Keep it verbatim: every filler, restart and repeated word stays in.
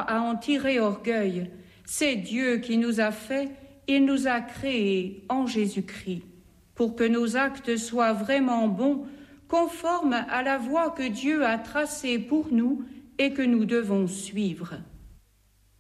à en tirer orgueil. C'est Dieu qui nous a fait, il nous a créés en Jésus-Christ, pour que nos actes soient vraiment bons, conformes à la voie que Dieu a tracée pour nous et que nous devons suivre.